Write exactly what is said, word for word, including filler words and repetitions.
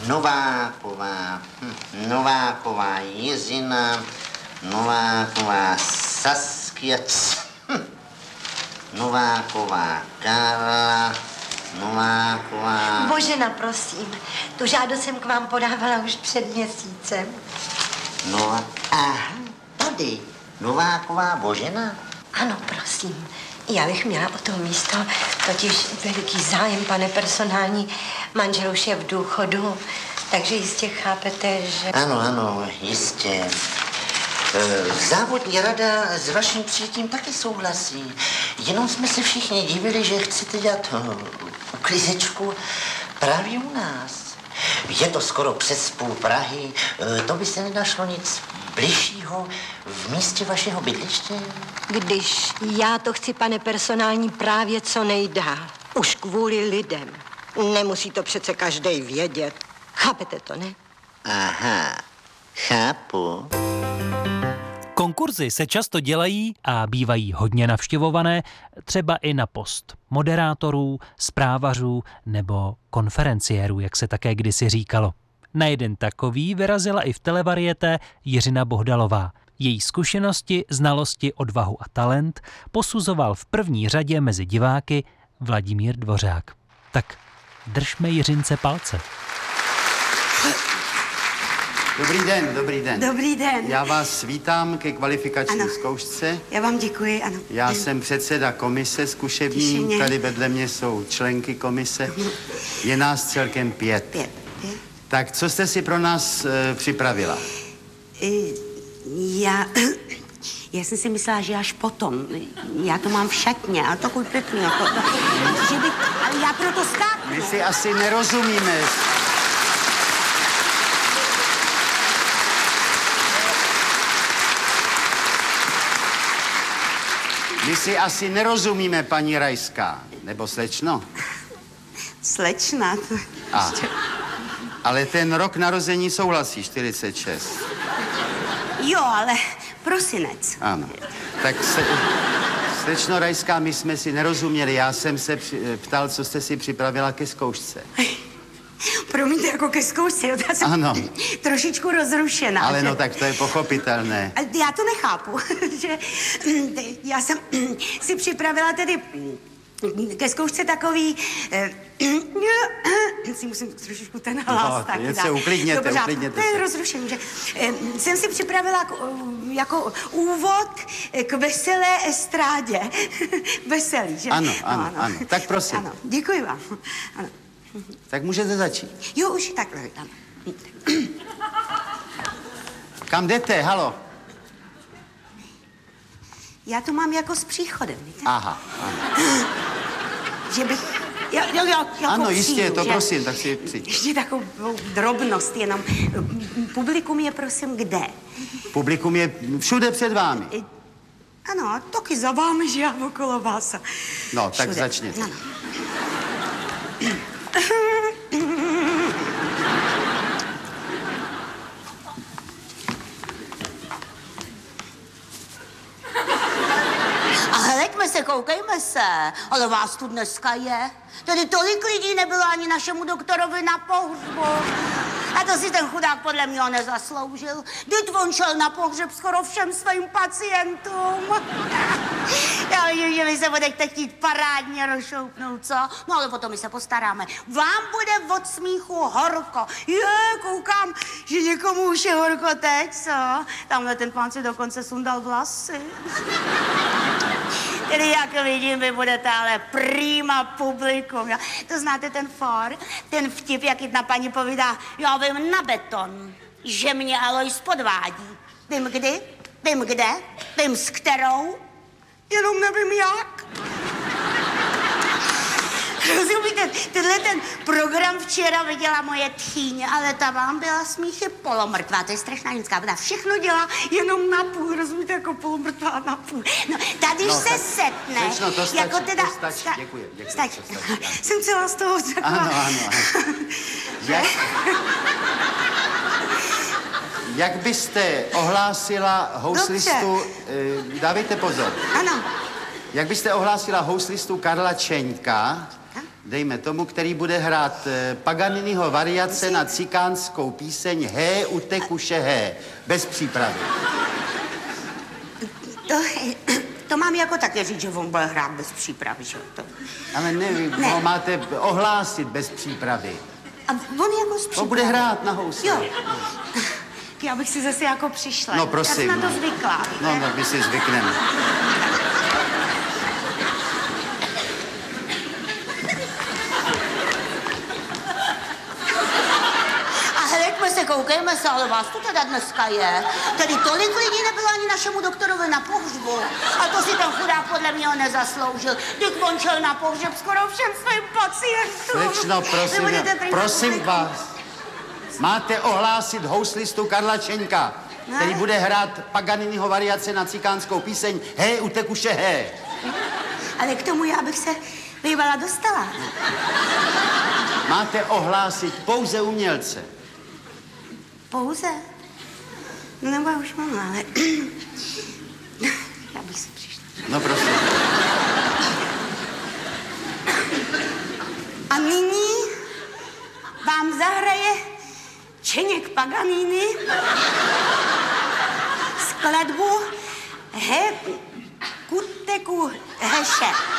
Nováková, hm, Nováková Jiřina, Nováková Saskia, hm, Nováková Karla, Nováková... Božena, prosím, tu žádost jsem k vám podávala už před měsícem. No, aha, tady, Nováková Božena? Ano, prosím. Já bych měla o to místo, totiž veliký zájem, pane personální, manžel už je v důchodu, takže jistě chápete, že... Ano, ano, jistě. E, závodní rada s vaším přijetím taky souhlasí. Jenom jsme se všichni divili, že chcete dělat uh, uklizečku právě u nás. Je to skoro přes půl Prahy, e, to by se nenašlo nic bližšího v místě vašeho bydliště? Když já to chci, pane personální, právě co nejdál. Už kvůli lidem. Nemusí to přece každej vědět. Chápete to, ne? Aha, chápu. Konkurzy se často dělají a bývají hodně navštěvované, třeba i na post moderátorů, zprávařů nebo konferenciérů, jak se také kdysi říkalo. Na jeden takový vyrazila i v televarieté Jiřina Bohdalová. Její zkušenosti, znalosti, odvahu a talent posuzoval v první řadě mezi diváky Vladimír Dvořák. Tak držme Jiřince palce. Dobrý den, dobrý den. Dobrý den. Já vás vítám ke kvalifikační ano. zkoušce. Já vám děkuji, ano. Já jsem předseda komise zkušební, tady vedle mě jsou členky komise. Je nás celkem pět. Pět. pět. Tak co jste si pro nás e, připravila? E, já... Já jsem si myslela, že až potom. Já to mám v šatně, a takový pěkný. Jako, že by, ale já proto skáknu. My si asi nerozumíme. My si asi nerozumíme, paní Rajská. Nebo slečno? Slečna. To... A, ale ten rok narození souhlasí, čtyřicet šest. Jo, ale prosinec. Ano. Tak se, slečno Rajská, my jsme si nerozuměli. Já jsem se při, ptal, co jste si připravila ke zkoušce. Promiňte, jako ke zkoušce, jo, já jsem ano. trošičku rozrušená. Ale že... no, tak to je pochopitelné. Já to nechápu, že já jsem si připravila tedy ke zkoušce takový... si musím trošičku ten hlas no, taky dát. se uklidněte, Dobře, uklidněte to je se. rozrušení, že jsem si připravila jako úvod k veselé estrádě. Veselý, že? Ano, ano, no, ano, ano. Tak prosím. Ano, děkuji vám. Ano. Tak můžete začít. Jo, už takhle, ano. Kam jdete, halo? Já to mám jako s příchodem, víte? Aha, ano. Že bych... Jo, jo, jo, jako ano, jistě, přijdu, to že? prosím, tak si přijď. Ještě takovou drobnost jenom. Publikum je, prosím, kde? Publikum je všude před vámi. I, ano, taky za vámi, že já okolo vás. No, tak všude. začněte. Ano. A hleďme se, koukejme se, ale vás tu dneska je. Tady tolik lidí nebylo ani našemu doktorovi na pohřbu. A to si ten chudák podle mě nezasloužil. Vždyť on šel na pohřeb skoro všem svým pacientům. Já vidím, že vy se budete chtít parádně rozšoupnout, co? No ale potom my se postaráme. Vám bude od smíchu horko. Je, koukám, že někomu už je horko teď, co? Tamhle ten pán si dokonce sundal vlasy. Tedy jak vidím, vy budete ale prima publikum. Jo? To znáte ten for, ten vtip, jak jedna paní povídá, já vím na beton, že mě Alois podvádí. Vím kdy, vím kde, vím s kterou, jenom nevím jak. Rozumíte, tenhle ten program včera viděla moje tchýně, ale ta vám byla smíchy polomrtvá, to je strašná ženská, ona všechno dělá jenom na půl, rozumíte, jako polomrtvá na půl. No, tady no, se tak, setne, slečno, to stačí, jako teda... to stačí, sta- děkuji, děkuji, stačí. to stačí. Jsem celá z toho řekla. Ano, ano, ano. Jak, jak byste ohlásila houslistu, eh, dávejte pozor. Ano. Jak byste ohlásila houslistu Karla Čeňka, dejme tomu, který bude hrát eh, Paganiniho variace na cikánskou píseň Hé, utekuše, hé, bez přípravy. To, to mám jako také říct, že on bude hrát bez přípravy, že jo? To... Ale ne, vy Ne. ho máte ohlásit bez přípravy. A on jako z To bude přípravy. hrát na housle. Jo. Já bych si zase jako přišla. No, prosím, Já jsem na to no. zvyklá. No, no, my si zvykneme. A hleďme se, koukejme se, ale vás tu teda dneska je. Tady tolik lidí nebylo ani našemu doktorovi na pohřbu. A to si ten chudák podle mě nezasloužil. Když on šel na pohřeb skoro všem svým pacientům. Slečno, Vy prosím, budete prý- prosím vás. Máte ohlásit houslistu Karla Čenka, který Ne. bude hrát Paganiniho variace na cikánskou píseň Hé, utekuše, hé. Ale k tomu já bych se bývala dostala. Máte ohlásit pouze umělce. Pouze? No nebo já už mám, ale... já bych si přišla. No prosím. A nyní vám zahraje Čeněk Paganini skladbu He kuteku heše.